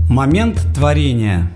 Момент творения.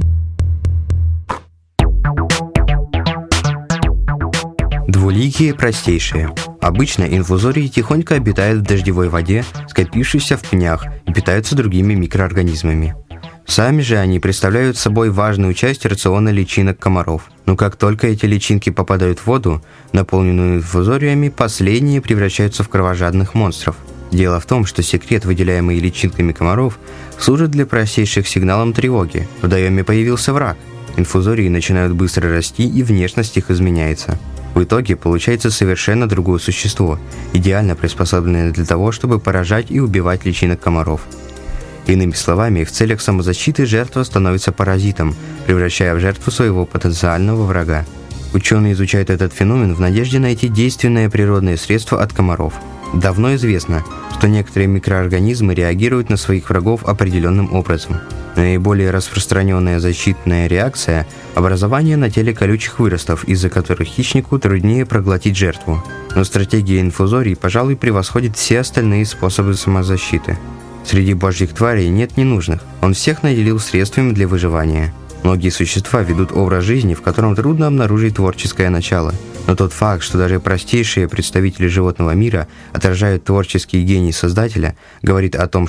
Двуликие простейшие. Обычно инфузории тихонько обитают в дождевой воде, скопившейся в пнях, и питаются другими микроорганизмами. Сами же они представляют собой важную часть рациона личинок комаров. Но как только эти личинки попадают в воду, наполненную инфузориями, последние превращаются в кровожадных монстров. Дело в том, что секрет, выделяемый личинками комаров, служит для простейших сигналом тревоги. В водоеме появился враг. Инфузории начинают быстро расти, и внешность их изменяется. В итоге получается совершенно другое существо, идеально приспособленное для того, чтобы поражать и убивать личинок комаров. Иными словами, в целях самозащиты жертва становится паразитом, превращая в жертву своего потенциального врага. Ученые изучают этот феномен в надежде найти действенное природное средство от комаров. Давно известно, что некоторые микроорганизмы реагируют на своих врагов определенным образом. Наиболее распространенная защитная реакция – образование на теле колючих выростов, из-за которых хищнику труднее проглотить жертву. Но стратегия инфузорий, пожалуй, превосходит все остальные способы самозащиты. Среди божьих тварей нет ненужных, он всех наделил средствами для выживания. Многие существа ведут образ жизни, в котором трудно обнаружить творческое начало. Но тот факт, что даже простейшие представители животного мира отражают творческий гений Создателя, говорит о том,